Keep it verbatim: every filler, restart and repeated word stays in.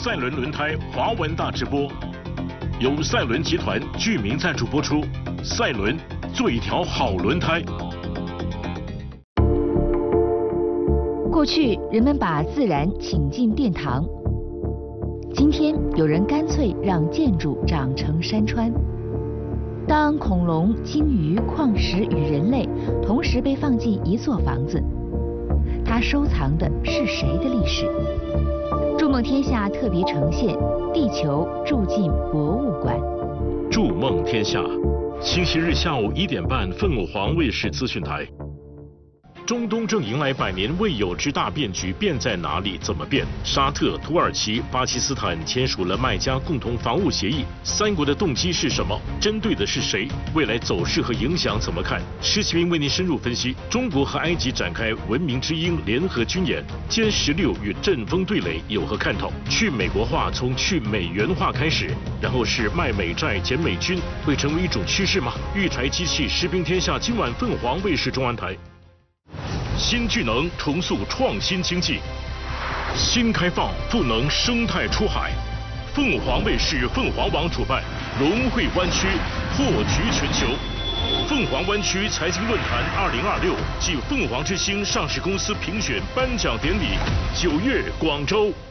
赛伦轮胎华文大直播，由赛伦集团巨名赞助播出。赛伦，做一条好轮胎。 过去人们把自然请进殿堂，今天有人干脆让建筑长成山川。当恐龙、鲸鱼、矿石与人类同时被放进一座房子，它收藏的是谁的历史？筑梦天下特别呈现《地球住进博物馆》。 筑梦天下，星期日下午一点半，凤凰卫视资讯台。中东正迎来百年未有之大变局，变在哪里？怎么变？沙特、土耳其、巴基斯坦签署了麦加共同防务协议，三国的动机是什么？针对的是谁？未来走势和影响怎么看？施启明为您深入分析。中国和埃及展开文明之鹰联合军演，歼十六与阵风对垒有何看头？去美国化从去美元化开始，然后是卖美债减美军，会成为一种趋势吗？育才机器士兵天下，今晚凤凰卫视中安台。新巨能重塑创新经济，新开放赋能生态出海。凤凰卫视、凤凰网主办，融汇湾区，破局全球。凤凰湾区财经论坛二零二六暨凤凰之星上市公司评选颁奖典礼，九月广州。